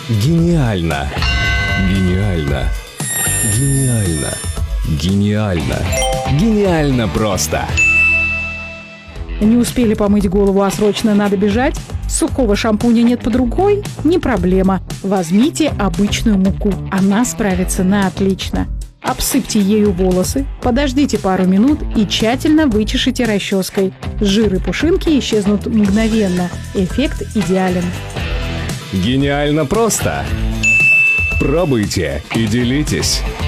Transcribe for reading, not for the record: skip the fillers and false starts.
Гениально! Гениально! Гениально! Гениально! Гениально просто! Не успели помыть голову, а срочно надо бежать? Сухого шампуня нет под рукой? Не проблема. Возьмите обычную муку. Она справится на отлично. Обсыпьте ею волосы, подождите пару минут и тщательно вычешите расческой. Жир и пушинки исчезнут мгновенно. Эффект идеален. Гениально просто! Пробуйте и делитесь!